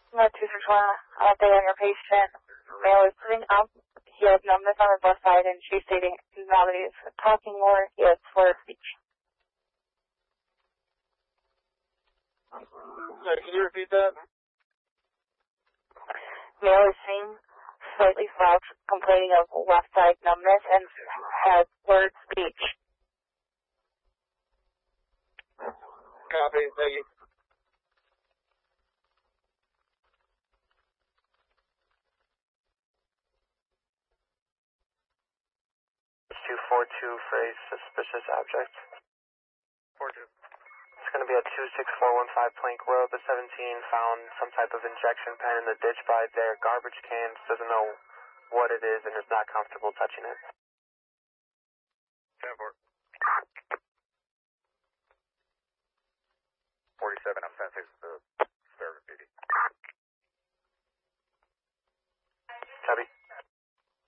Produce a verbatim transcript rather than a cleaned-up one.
No, two six one, update on your patient. Male is sitting up. He has numbness on his left side and she's stating now that he is talking more, he has slurred speech. Sorry, can you repeat that? Male is seen slightly slouched, complaining of left side numbness and has slurred speech. Copy, thank you. two four two for a suspicious object. four two. It's going to be at two six four one five Plank Road. The seventeen found some type of injection pen in the ditch by their garbage cans. Doesn't know what it is and is not comfortable touching it. ten four. forty-seven, I'm sensing the